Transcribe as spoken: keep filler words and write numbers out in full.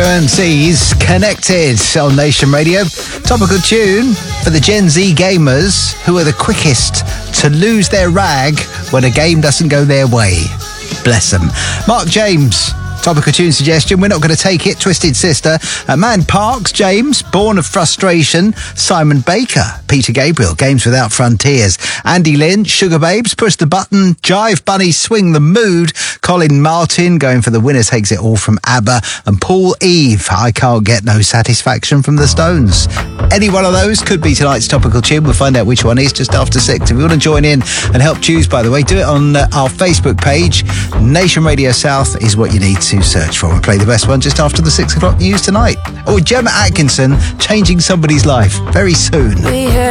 Frequencies Connected on Nation Radio. Topical tune for the Gen Z gamers who are the quickest to lose their rag when a game doesn't go their way. Bless them. Mark James, topical tune suggestion. We're not going to take it. Twisted Sister. Uh, Man Parks, James, Born of Frustration. Simon Baker, Peter Gabriel, Games Without Frontiers. Andy Lynch, Sugar Babes, Push the Button. Jive Bunny, Swing the Mood. Colin Martin, going for the Winner Takes It All from ABBA. And Paul Eve, I Can't Get No Satisfaction from the Stones. Any one of those could be tonight's topical tune. We'll find out which one is just after six. If you want to join in and help choose, by the way, do it on uh, our Facebook page. Nation Radio South is what you need to search for and play the best one just after the six o'clock news tonight. Or Gemma Atkinson changing somebody's life very soon.